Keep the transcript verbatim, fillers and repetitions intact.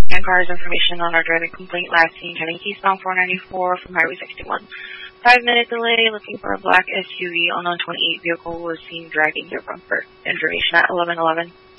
And cars information on our driving complaint last seen heading eastbound four ninety-four from Highway sixty-one. Five minute delay looking for a black S U V on one twenty-eight vehicle was seen dragging their bumper. Information at eleven eleven.